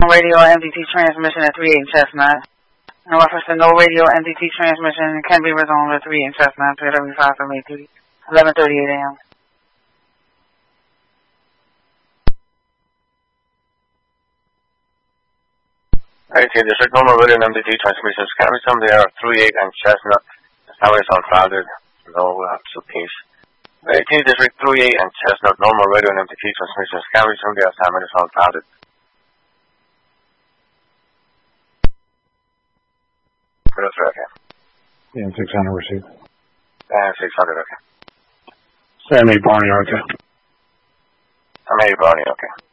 radio MDT transmission at 38 and Chestnut. In reference to no radio MDT transmission can be resumed at 38 and Chestnut, PW5 from 11:38 a.m. 18 District, normal radio and MDT transmissions can resume there at 38 and Chestnut. The tower is unfounded. No to peace. 18 District, 38 and Chestnut, normal radio and MDT transmissions can resume their assignment is unfounded. Okay. And 600 received. And 600, okay. 78 Barney, okay. 78 Barney, okay.